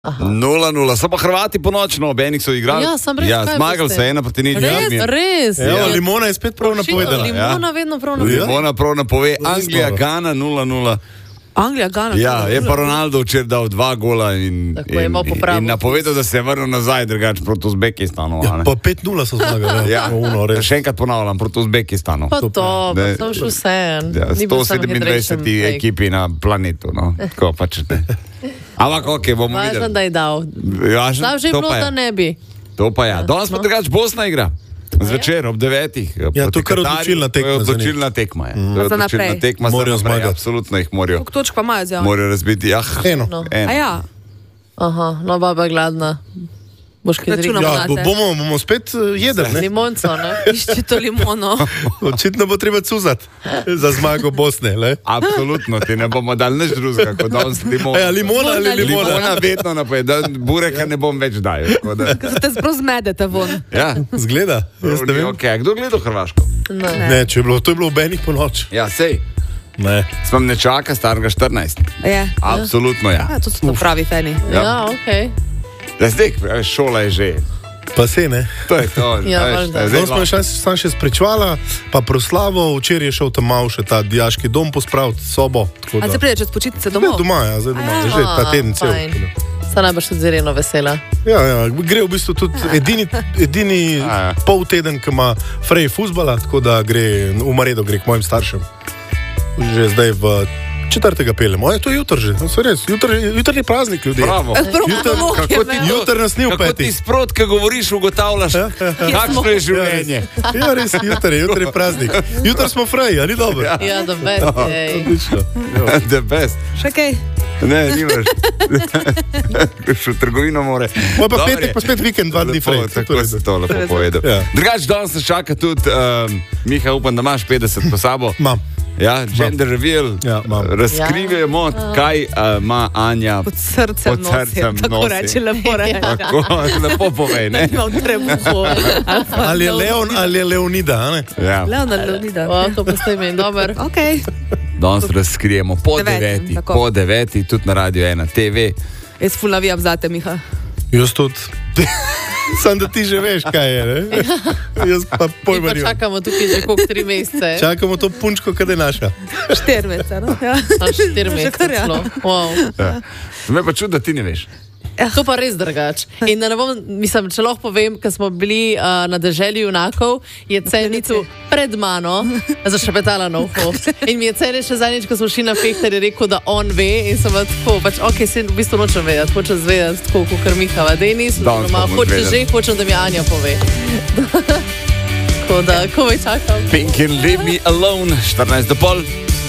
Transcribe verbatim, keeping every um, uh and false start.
nula nula, so pa Hrvati ponočno, obenih so igrali. Ja, sem res, ja, kaj zmagali boste? se ena proti nič. Res, res. Evo, Ja. Limona je spet prav napovedala. Limona Ja. vedno prav napove. Limona prav napove, To je Anglija, staro. Gana nula nula. Anglija, Gana. Ja, je pa Ronaldo včeraj dal dva gola in, Tako je in, malo in, popravil. in napovedal, da se je vrnil nazaj, drugače proti Uzbekistanu. Ja, a ne. pa pet nula so zmagali. Ja, Uno, res. še enkrat ponavljam, proti Uzbekistanu. Pa to, Ne. pa to še vse. Ja, sto sedemindvajseti ekipi na planetu, no, tako pač te. Ampak, ok, bomo Važno, videli. da je dal. Važno, Zdaj že je to bilo, pa je. da ne bi. To pa ja. Danes pa drugače Bosna igra. Zvečer ob devetih. Ja, to je proti kar Katarju. odločilna tekma To je za njih. odločilna tekma. Je. To je A za odločilna naprej. tekma za Morajo naprej. zmagati. Absolutno jih morajo. Koliko točk pa imajo zdaj? Morajo razbiti. Ah, Eno. No. A eno. ja, Aha, no baba je gladna. Boš kaj Računamo. zrikal? Ja, bo- bomo, bomo spet eh, jedli, ne? Limonco, ne? išči to limono. Očitno bo treba cuzati za zmago Bosne, le? Absolutno, ti ne bomo dali nič drugega, kot danes limona. Ja, limona ali limona. Limona vedno naprej, da bureka ne bom več dajal. tako da- Ker se te sprav zmedete von. Ja, Zgleda, jaz ne vem. okay. Kdo gleda Hrvaško? Ne. Ne, če je bilo, to je bilo ob enih po noč. Ja, sej. Ne. Sem ne čaka, starega štirinajst. Je. Absolutno ja. Ja, to so to pravi feni. Ja, okej. Ja, zdaj, šola je že. Pa se ne. To je to. Ja, veš, valjda. zdaj Zdaj smo še, sam še spričvala, pa proslavo, včeraj je šel tam malo še ta dijaški dom pospraviti, sobo. tako A da- se pride čez počitnice Ne, domov? doma, ja, zdaj doma, že ta teden cel. fajn. Sta najbrž tudi zelo vesela. Ja, ja, gre v bistvu tudi edini, edini A, ja. pol teden, ki ima frej fuzbala, tako da gre v Maredo, gre k mojim staršem. Že zdaj v četrtega peljemo. Ja, to je jutr že, no, so res, jutr, jutr je praznik ljudi. Bravo. Jutr, Kako ti to- jutr nas ni v Kako ti petih. sprot, ko govoriš, ugotavljaš, kakšno je življenje. Ja, res, jutr je, jutr je praznik. Jutr smo frej, a ni dobro? Ja, Ja, da best, ej. odlično. The best. Še kaj? Ne, nimaš. Še v trgovino more. Moj pa Dobre. petek, pa spet vikend, dva dni Lepo, frej. Tako si to lepo povedal. Ja. Drugač, danes nas čaka tudi, um, Miha, upam, da imaš petdeset po sabo. Mam. Ja, gender reveal. Ja, imam. Razkrivamo, kaj uh, ima Anja. Pod srcem Pod srcem nosi. Tako nosi. reče, lepo reče. Tako, lepo povej, ne? Imam trebuho. Ali je Leon ali je Leonida, a ne? Ja. Leona Leonida. O, to pa ste imeli, dober. Ok. Danes razkrijemo po Devetim, deveti, tako. po deveti, tudi na Radio ena T V. Jaz ful navijam zate, Miha. Jaz tudi. Sam da ti že veš, kaj je, ne? Jaz pa Mi pojma pa nimam. čakamo tukaj že koliko tri mesece. Čakamo to punčko, kad je naša. Štir meseca, no? Ja. A štiri Že mesece kar, ja. celo. Wow. Ja. Me pa čudi, da ti ne veš. To pa res drugač. In da ne bom, mislim, če lahko povem, ko smo bili uh, na deželi junakov, je Cenicu pred mano zašepetala na uho. In mi je Cenic še zadnjič, ko smo šli na fehter, je rekel, da on ve. In sem bila tako, pač, ok, se v bistvu nočem vedeti, hočem zvedeti, tako kot Mihava. Denis, Danes doma, bomo hoče že, izvedeli. hočem, da mi Anja pove. Tako da, ko me čakam. Pink and leave me alone, štirinajst do pol.